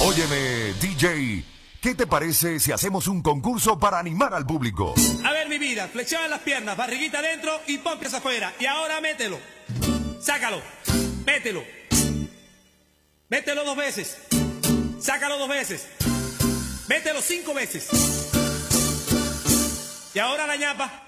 Óyeme, DJ, ¿qué te parece si hacemos un concurso para animar al público? A ver, mi vida, flexiona las piernas, barriguita adentro y pompias afuera. Y ahora mételo. Sácalo. Mételo. Mételo 2 veces. Sácalo 2 veces. Mételo 5 veces. Y ahora la ñapa.